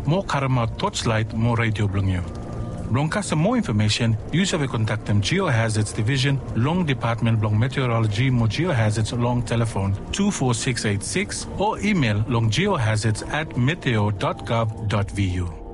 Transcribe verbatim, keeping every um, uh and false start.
more karma torchlight more radio blong you. Blongkasa more information, use of a contact them Geohazards Division, Long Department Blong Meteorology Mo Geohazards Long Telephone two four six eight six or email longgeohazards at meteo dot gov dot v u.